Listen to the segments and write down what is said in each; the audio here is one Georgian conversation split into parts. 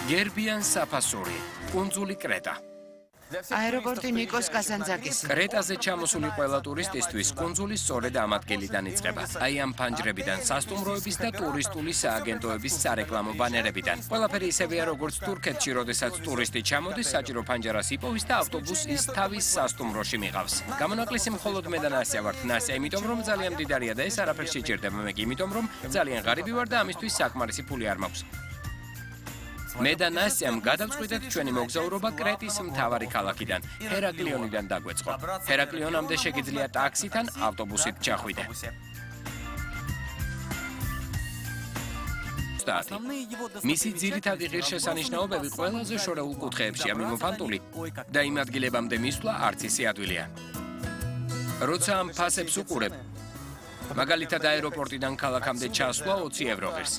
გერბიან საფასური, კუნძული კრეტა. აეროპორტი ნიკოს კაზანძაკისი. კრეტაზე ჩამოსული ყველა ტურისტისთვის კუნძული სწორედ ამ ადგილიდან იწყება. აი ამ ფანჯრებიდან, სასტუმროების და ტურისტული სააგენტოების სარეკლამო ბანერებიდან. ყველაფერი ისევეა როგორც თურქეთში, როდესაც ტურისტი ჩამოდის, საჭირო ფანჯარას იპოვის და ავტობუსს ის თავის სასტუმროში მიღავს. გამონაკლისი მხოლოდ მე და ნასია ვართ. ნასია, იმიტომ რომ ძალიან მდიდარია და ეს არაფერი შეჭირდება, მე კი იმიტომ რომ ძალიან ღარიბი ვარ და ამისთვის საკმარისი ფული არ მაქვს. მე და ნასიამ გადავწყვიტეთ ჩვენი მოგზაურობა კრეტის მთავარი ქალაქიდან, ჰერაკლიონიდან დაგვეწყო. ჰერაკლიონამდე შეგიძლია ტაქსით ან ავტობუსით ჩახვიდე. მისი ძირითადი ღირსშესანიშნაობები ყველაზე შორეულ კუთხეებშია მიმოფანტული და იმ ადგილებამდე მისვლა არც ისე ადვილია. როცა ამ ფასებს უყურებ, მაგალითად აეროპორტიდან ქალაქამდე ჩასვლა 20 ევრო ღირს.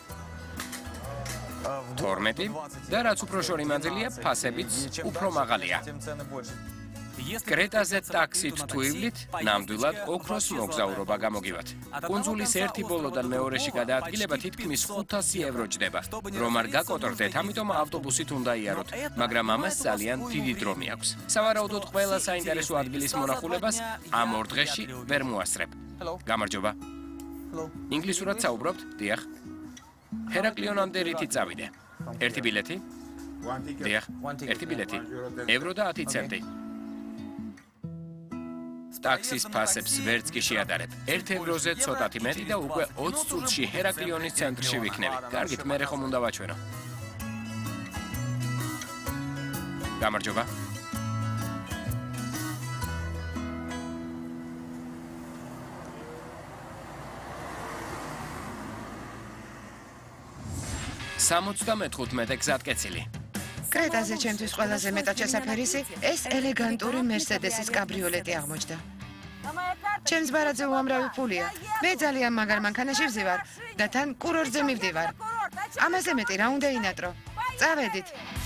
12 და რაც უფრო შორი მანძილია, ფასებიც უფრო მაღალია. კრეტაზე ტაქსით თუ ივლით, ნამდვილად ოქროს მოგზაურობა გამოგივათ. კუნძულის ერთი ბოლოდან მეორეში გადაადგილება თითქმის 500 ევრო ჯდება. რომ არ გაკოტრდეთ, ამიტომ ავტობუსით უნდა იაროთ, მაგრამ ამას ძალიან დიდი დრო მიაქვს. სავარაუდოდ ყველა საინტერესო ადგილის მონახულებას ამ ორ დღეში ვერ მოასწრებ. გამარჯობა. ინგლისურად საუბრობთ? დიახ. ჰერაკლიონამდე რითი წავიდე? ერთი ბილეთი? დიახ, ერთი ბილეთი. ევრო და 10 ცენტი. ტაქსის ფასებს ვერც კი შეადარებ. 1 ევროზე ცოტათი მეტი და უკვე 20 წუთში ჰერაკლიონის ცენტრში ვიქნები. კარგით, მე ხომ უნდა ვაჩვენო. გამარჯობა. $75 გზატკეცილი. კრეტაზე ჩემთვის ყველაზე მეტად შესაფერისი ეს ელეგანტური მერსედესის კაბრიოლეტი აღმოჩნდა. ჩემს ბარათზე უამრავი ფულია. მე ძალიან მაგარ მანქანაში ვზივარ და თან კურორტზე მივდივარ. ამაზე მეტი რა უნდა ინატრო? წავედით.